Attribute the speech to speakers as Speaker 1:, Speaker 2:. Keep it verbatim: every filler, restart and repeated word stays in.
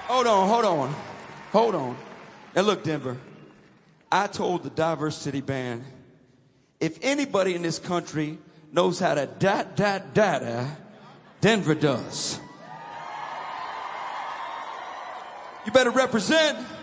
Speaker 1: Hold on, hold on, hold on. Now look, Denver, I told the Diverse City Band, if anybody in this country knows how to dat, dat, data, Denver does. You better represent.